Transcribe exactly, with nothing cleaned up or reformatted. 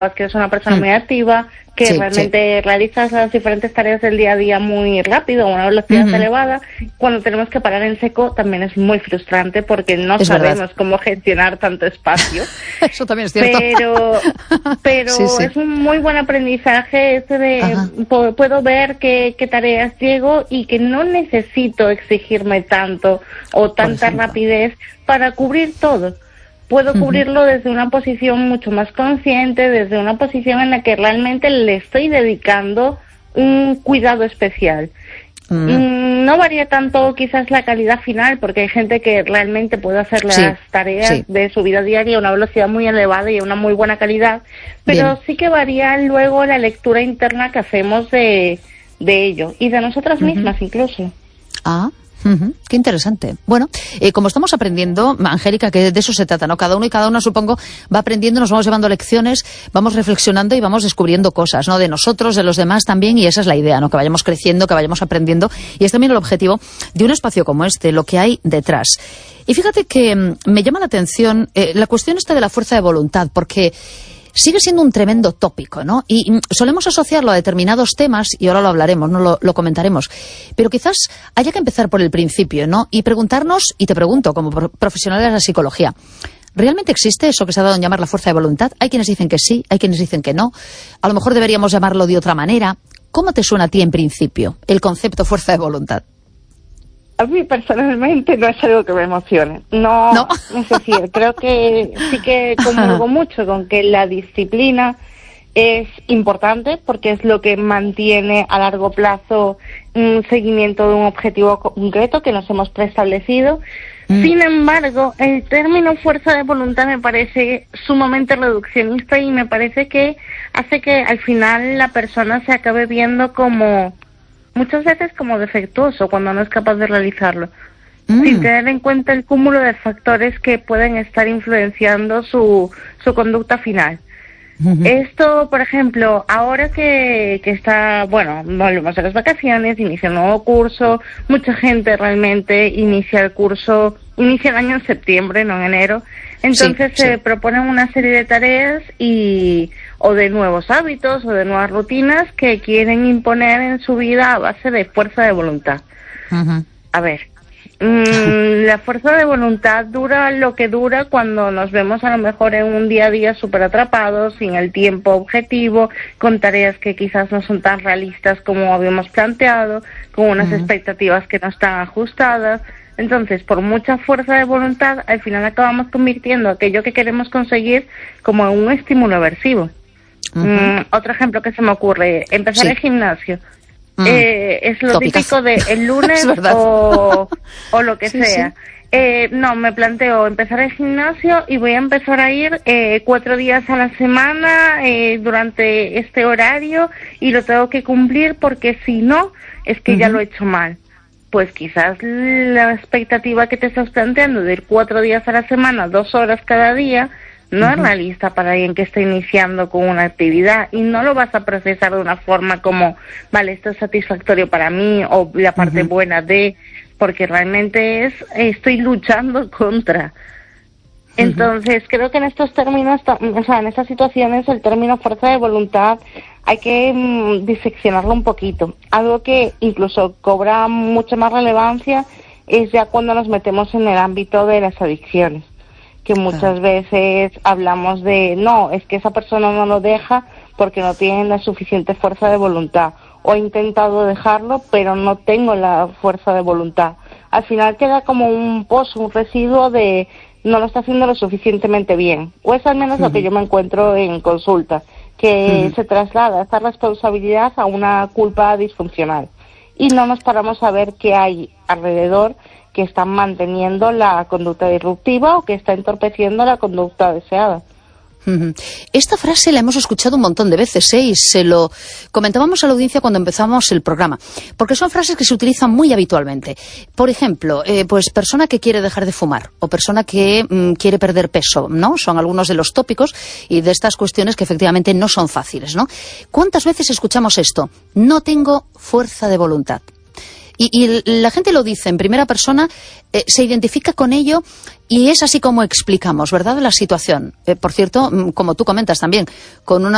que eres una persona mm. muy activa, que sí, realmente sí. realizas las diferentes tareas del día a día muy rápido, a una velocidad uh-huh. elevada. Cuando tenemos que parar en seco también es muy frustrante porque no es sabemos verdad. cómo gestionar tanto espacio. Eso también es cierto. Pero, pero sí, sí. es un muy buen aprendizaje este de uh-huh. puedo ver qué, qué tareas llego y que no necesito exigirme tanto o tanta rapidez para cubrir todo. Puedo cubrirlo desde una posición mucho más consciente, desde una posición en la que realmente le estoy dedicando un cuidado especial. Mm. No varía tanto quizás la calidad final, porque hay gente que realmente puede hacer las sí, tareas sí. de su vida diaria a una velocidad muy elevada y a una muy buena calidad, pero Bien. sí que varía luego la lectura interna que hacemos de, de ello, y de nosotras uh-huh. mismas incluso. Ah, Uh-huh. Qué interesante. Bueno, eh, como estamos aprendiendo, Angélica, que de eso se trata, ¿no? Cada uno y cada una, supongo, va aprendiendo, nos vamos llevando lecciones, vamos reflexionando y vamos descubriendo cosas, ¿no? De nosotros, de los demás también, y esa es la idea, ¿no? Que vayamos creciendo, que vayamos aprendiendo, y es también el objetivo de un espacio como este, lo que hay detrás. Y fíjate que mm, me llama la atención eh, la cuestión esta de la fuerza de voluntad, porque sigue siendo un tremendo tópico, ¿no? Y solemos asociarlo a determinados temas, y ahora lo hablaremos, no lo, lo comentaremos, pero quizás haya que empezar por el principio, ¿no? Y preguntarnos, y te pregunto, como profesionales de la psicología, ¿realmente existe eso que se ha dado en llamar la fuerza de voluntad? Hay quienes dicen que sí, hay quienes dicen que no. A lo mejor deberíamos llamarlo de otra manera. ¿Cómo te suena a ti en principio el concepto fuerza de voluntad? A mí personalmente no es algo que me emocione. No, ¿No? es decir, creo que sí que comulgo mucho con que la disciplina es importante porque es lo que mantiene a largo plazo un seguimiento de un objetivo concreto que nos hemos preestablecido. Mm. Sin embargo, el término fuerza de voluntad me parece sumamente reduccionista y me parece que hace que al final la persona se acabe viendo como, muchas veces como defectuoso cuando no es capaz de realizarlo, mm. sin tener en cuenta el cúmulo de factores que pueden estar influenciando su, su conducta final. Uh-huh. Esto, por ejemplo, ahora que, que está, bueno, volvemos a las vacaciones, inicia un nuevo curso, mucha gente realmente inicia el curso, inicia el año en septiembre, no en enero, entonces sí, se sí. proponen una serie de tareas y o de nuevos hábitos o de nuevas rutinas que quieren imponer en su vida a base de fuerza de voluntad. Uh-huh. A ver, mmm, la fuerza de voluntad dura lo que dura cuando nos vemos a lo mejor en un día a día súper atrapados, sin el tiempo objetivo, con tareas que quizás no son tan realistas como habíamos planteado, con unas uh-huh. expectativas que no están ajustadas. Entonces, por mucha fuerza de voluntad, al final acabamos convirtiendo aquello que queremos conseguir como un estímulo aversivo. Uh-huh. Mm, otro ejemplo que se me ocurre, empezar sí. el gimnasio. Mm. Eh, es lo Tópicas. típico de el lunes o, o lo que sí, sea. Sí. Eh, no, me planteo empezar el gimnasio y voy a empezar a ir eh, cuatro días a la semana eh, durante este horario y lo tengo que cumplir porque si no, es que uh-huh. ya lo he hecho mal. Pues quizás la expectativa que te estás planteando de ir cuatro días a la semana, dos horas cada día, no uh-huh. es realista para alguien que está iniciando con una actividad y no lo vas a procesar de una forma como, vale, esto es satisfactorio para mí o la parte uh-huh. buena de, porque realmente es, estoy luchando contra. Entonces, uh-huh. creo que en estos términos, o sea, en estas situaciones, el término fuerza de voluntad hay que mmm, diseccionarlo un poquito. Algo que incluso cobra mucha más relevancia es ya cuando nos metemos en el ámbito de las adicciones, que muchas uh-huh. veces hablamos de, no, es que esa persona no lo deja porque no tiene la suficiente fuerza de voluntad, o he intentado dejarlo, pero no tengo la fuerza de voluntad. Al final queda como un pozo, un residuo de no lo está haciendo lo suficientemente bien, o es al menos uh-huh. lo que yo me encuentro en consulta, que uh-huh. se traslada esta responsabilidad a una culpa disfuncional y no nos paramos a ver qué hay alrededor que está manteniendo la conducta disruptiva o que está entorpeciendo la conducta deseada. Esta frase la hemos escuchado un montón de veces, ¿eh? Y se lo comentábamos a la audiencia cuando empezamos el programa, porque son frases que se utilizan muy habitualmente. Por ejemplo, eh, pues persona que quiere dejar de fumar o persona que mm, quiere perder peso, ¿no? Son algunos de los tópicos y de estas cuestiones que efectivamente no son fáciles, ¿no? ¿Cuántas veces escuchamos esto? No tengo fuerza de voluntad. Y, y la gente lo dice en primera persona, eh, se identifica con ello y es así como explicamos, ¿verdad?, la situación. Eh, por cierto, como tú comentas también, con una